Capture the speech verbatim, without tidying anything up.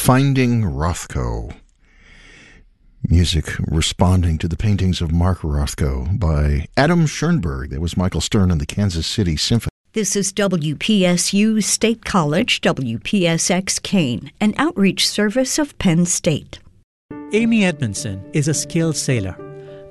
Finding Rothko. Music responding to the paintings of Mark Rothko by Adam Schoenberg. That was Michael Stern and the Kansas City Symphony. This is W P S U State College, W P S X Kane, an outreach service of Penn State. Amy Edmondson is a skilled sailor.